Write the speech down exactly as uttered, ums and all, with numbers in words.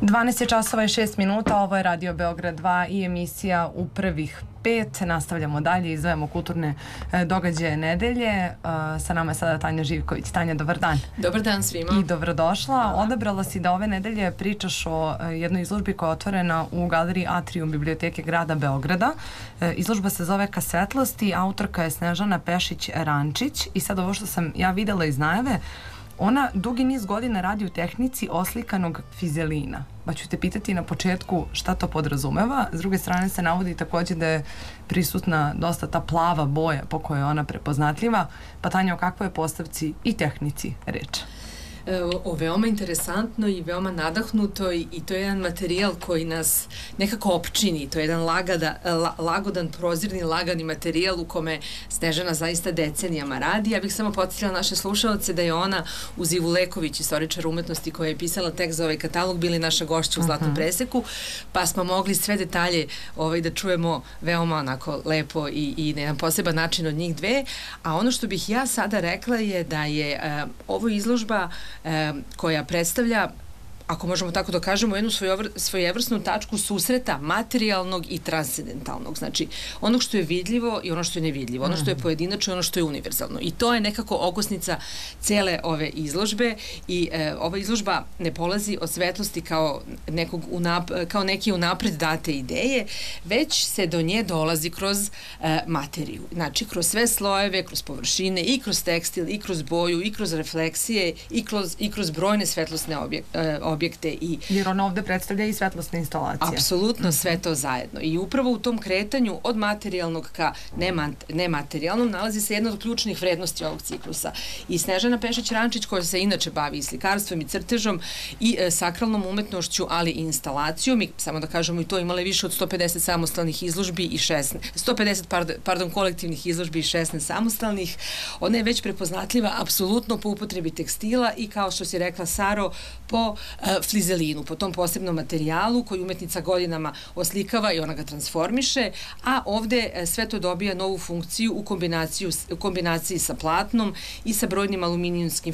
dvanaest je časova i šest minuta, ovo je Radio Beograd dva i emisija U prvih pet. Nastavljamo dalje, izdvajamo kulturne e, događaje nedelje. E, sa nama je sada Tanja Živković. Tanja, dobar dan. Dobar dan svima. I dobrodošla. Hvala. Odabrala si da ove nedelje pričaš o e, jednoj izložbi koja je otvorena u galeriji Atrium Biblioteke grada Beograda. E, izložba se zove Ka svetlosti, autorka je Snežana Pešić-Rančić i sad ovo što sam ja videla iz najave, ona dugi niz godina radi u tehnici oslikanog fizelina. Pa ću te pitati na početku šta to podrazumeva. S druge strane se navodi također da je prisutna dosta ta plava boja po kojoj je ona prepoznatljiva. Pa Tanja, o kakvoj je postavci i tehnici reč? O veoma interesantno i veoma nadahnuto i, i to je jedan materijal koji nas nekako opčini. To je jedan lagada, la, lagodan, prozirni, lagani materijal u kome Snežana zaista decenijama radi. Ja bih samo podsjetila naše slušalce da je ona uz Ivu Leković, istoričar umetnosti koja je pisala tekst za ovaj katalog, bili naša gošća u Zlatnom preseku, pa smo mogli sve detalje ovaj, da čujemo veoma onako lepo i, i na jedan poseban način od njih dve. A ono što bih ja sada rekla je da je uh, ovo izložba E, koja predstavlja, ako možemo tako da kažemo, jednu svojevrsnu tačku susreta materijalnog i transcendentalnog. Znači, onog što je vidljivo i ono što je nevidljivo, ono što je pojedinačno i ono što je univerzalno. I to je nekako okosnica cele ove izložbe i e, ova izložba ne polazi od svetlosti kao, nekog unap, kao neke unapred date ideje, već se do nje dolazi kroz e, materiju. Znači, kroz sve slojeve, kroz površine i kroz tekstil, i kroz boju, i kroz refleksije, i kroz, i kroz brojne svetlosne objekte. E, objekte i... Jer ona ovde predstavlja i svetlosne instalacije. Apsolutno sve to zajedno. I upravo u tom kretanju od materijalnog ka nematerijalnom nalazi se jedna od ključnih vrednosti ovog ciklusa. I Snežana Pešić-Rančić, koja se inače bavi i slikarstvom i crtežom i e, sakralnom umetnošću, ali i instalacijom, i samo da kažemo i to, imala je više od sto pedeset samostalnih izložbi i šesnaest, sto pedeset pardon, pardon, kolektivnih izložbi i šesnaest samostalnih. Ona je već prepoznatljiva apsolutno po upotrebi tekstila i, kao što si rekla, Saro, po flizelinu, po tom posebnom materijalu koji umetnica godinama oslikava i ona ga transformiše, a ovde sve to dobija novu funkciju u, u kombinaciji sa platnom i sa brojnim aluminijumskim